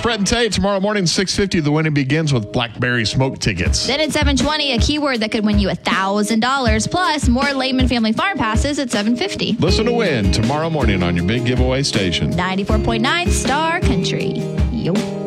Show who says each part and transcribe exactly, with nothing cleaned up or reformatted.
Speaker 1: Brett and Tate. Tomorrow morning, six fifty, the winning begins with Blackberry Smoke tickets.
Speaker 2: Then at seven twenty, a keyword that could win you one thousand dollars plus more Lehman Family Farm passes at seven fifty.
Speaker 1: Listen to win tomorrow morning on your big giveaway station.
Speaker 2: ninety-four point nine Star Country. Yo.